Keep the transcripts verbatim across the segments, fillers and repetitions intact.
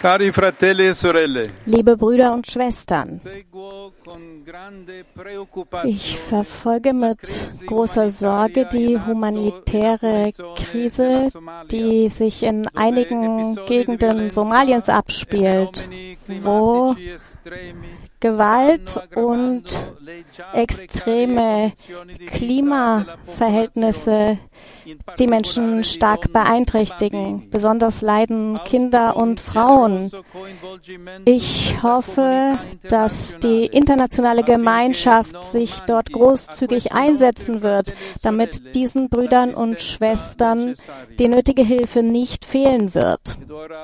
Cari fratelli e sorelle, Liebe Brüder und Schwestern, ich verfolge mit großer Sorge die humanitäre Krise, die sich in einigen Gegenden Somaliens abspielt, wo Gewalt und extreme Klimaverhältnisse die Menschen stark beeinträchtigen. Besonders leiden Kinder und Frauen. Ich hoffe, dass die internationale Gemeinschaft sich dort großzügig einsetzen wird, damit diesen Brüdern und Schwestern die nötige Hilfe nicht fehlen wird.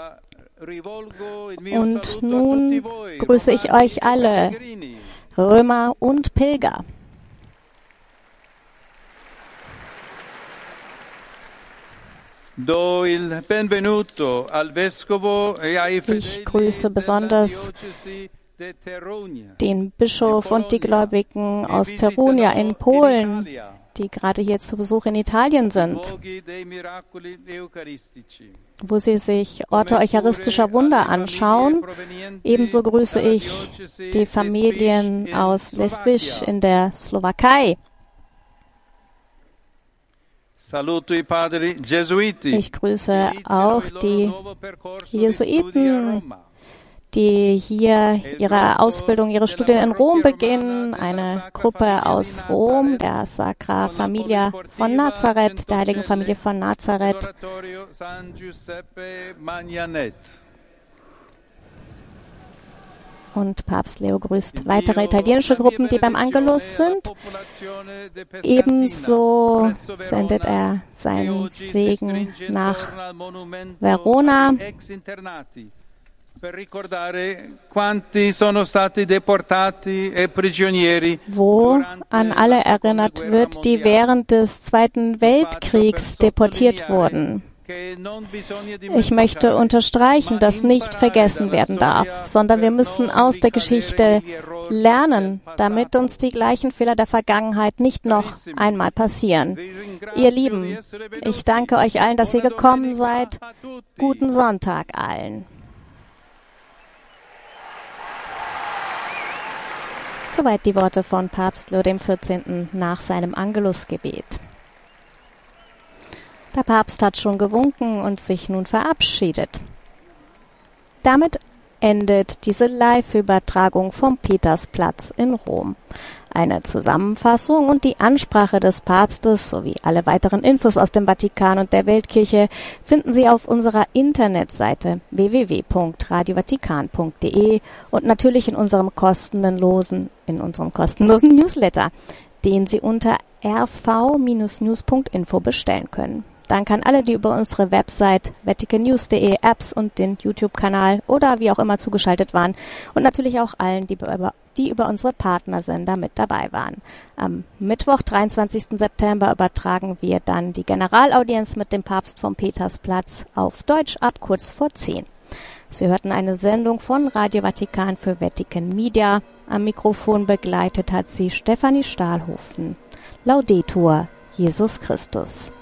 Und nun grüße ich euch alle, Römer und Pilger. Ich grüße besonders den Bischof und die Gläubigen aus Terunia in Polen, die gerade hier zu Besuch in Italien sind, wo sie sich Orte eucharistischer Wunder anschauen. Ebenso grüße ich die Familien aus Lesbisch in der Slowakei. Ich grüße auch die Jesuiten, die hier ihre Ausbildung, ihre Studien in Rom beginnen. Eine Gruppe aus Rom, der Sacra Familia von Nazareth, der Heiligen Familie von Nazareth. Und Papst Leo grüßt weitere italienische Gruppen, die beim Angelus sind. Ebenso sendet er seinen Segen nach Verona, wo an alle erinnert wird, die während des Zweiten Weltkriegs deportiert wurden. Ich möchte unterstreichen, dass nicht vergessen werden darf, sondern wir müssen aus der Geschichte lernen, damit uns die gleichen Fehler der Vergangenheit nicht noch einmal passieren. Ihr Lieben, ich danke euch allen, dass ihr gekommen seid. Guten Sonntag allen. Soweit die Worte von Papst Leo der vierzehnten. nach seinem Angelusgebet. Der Papst hat schon gewunken und sich nun verabschiedet. Damit endet diese Live-Übertragung vom Petersplatz in Rom. Eine Zusammenfassung und die Ansprache des Papstes sowie alle weiteren Infos aus dem Vatikan und der Weltkirche finden Sie auf unserer Internetseite w w w punkt radio vatikan punkt d e und natürlich in unserem kostenlosen, in unserem kostenlosen Newsletter, den Sie unter r v news punkt info bestellen können. Danke an alle, die über unsere Website vatican news punkt d e, Apps und den YouTube-Kanal oder wie auch immer zugeschaltet waren und natürlich auch allen, die über, die über unsere Partnersender mit dabei waren. Am Mittwoch, dreiundzwanzigsten September, übertragen wir dann die Generalaudienz mit dem Papst vom Petersplatz auf Deutsch ab kurz vor zehn. Sie hörten eine Sendung von Radio Vatikan für Vatican Media. Am Mikrofon begleitet hat sie Stefanie Stahlhofen. Laudetur Jesus Christus.